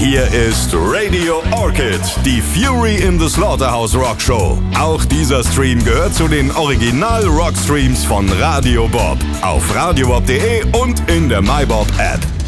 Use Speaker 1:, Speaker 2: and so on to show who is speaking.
Speaker 1: Hier ist Radio Orchid, die Fury in the Slaughterhouse Rock Show. Auch dieser Stream gehört zu den Original-Rock-Streams von Radio Bob. Auf radiobob.de und in der MyBob-App.